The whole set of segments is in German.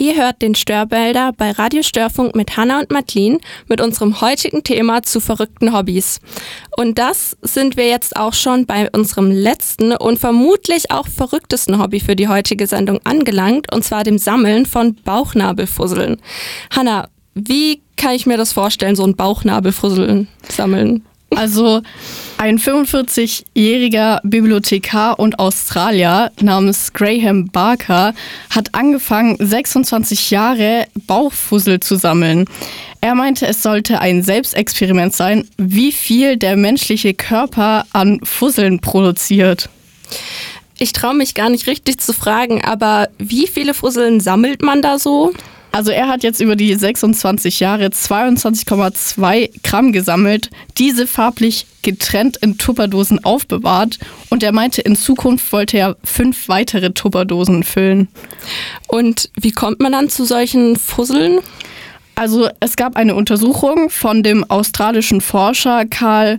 Ihr hört den Störmelder bei Radio Störfunk mit Hanna und Madeline mit unserem heutigen Thema zu verrückten Hobbys. Und das sind wir jetzt auch schon bei unserem letzten und vermutlich auch verrücktesten Hobby für die heutige Sendung angelangt, und zwar dem Sammeln von Bauchnabelfusseln. Hanna, wie kann ich mir das vorstellen, so ein Bauchnabelfusseln sammeln? Also ein 45-jähriger Bibliothekar und Australier namens Graham Barker hat angefangen, 26 Jahre Bauchfussel zu sammeln. Er meinte, es sollte ein Selbstexperiment sein, wie viel der menschliche Körper an Fusseln produziert. Ich traue mich gar nicht richtig zu fragen, aber wie viele Fusseln sammelt man da so? Also er hat jetzt über die 26 Jahre 22,2 Gramm gesammelt, diese farblich getrennt in Tupperdosen aufbewahrt, und er meinte, in Zukunft wollte er 5 weitere Tupperdosen füllen. Und wie kommt man dann zu solchen Fusseln? Also es gab eine Untersuchung von dem australischen Forscher Karl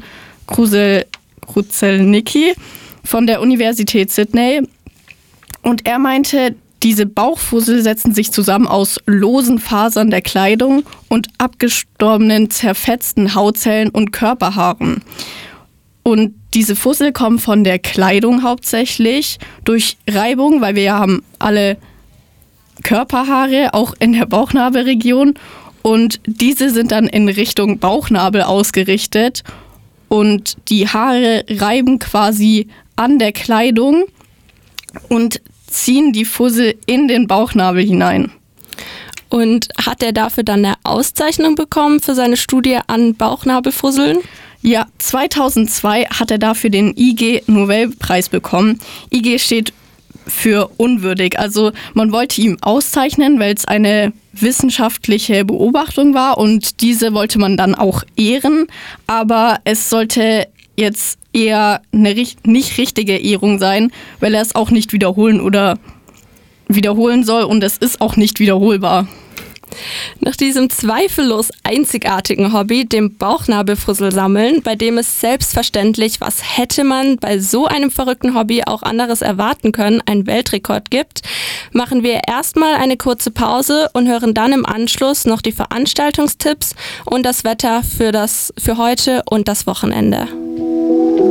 Kruszelnicki von der Universität Sydney, und er meinte, diese Bauchfussel setzen sich zusammen aus losen Fasern der Kleidung und abgestorbenen, zerfetzten Hautzellen und Körperhaaren. Und diese Fussel kommen von der Kleidung hauptsächlich durch Reibung, weil wir ja haben alle Körperhaare, auch in der Bauchnabelregion. Und diese sind dann in Richtung Bauchnabel ausgerichtet. Und die Haare reiben quasi an der Kleidung und ziehen die Fussel in den Bauchnabel hinein. Und hat er dafür dann eine Auszeichnung bekommen für seine Studie an Bauchnabelfusseln? Ja, 2002 hat er dafür den IG-Nobelpreis bekommen. IG steht für unwürdig. Also man wollte ihn auszeichnen, weil es eine wissenschaftliche Beobachtung war, und diese wollte man dann auch ehren. Aber es sollte jetzt eher eine nicht richtige Ehrung sein, weil er es auch nicht wiederholen soll, und es ist auch nicht wiederholbar. Nach diesem zweifellos einzigartigen Hobby, dem Bauchnabelfussel sammeln, bei dem es selbstverständlich, was hätte man bei so einem verrückten Hobby auch anderes erwarten können, einen Weltrekord gibt, machen wir erstmal eine kurze Pause und hören dann im Anschluss noch die Veranstaltungstipps und das Wetter für heute und das Wochenende.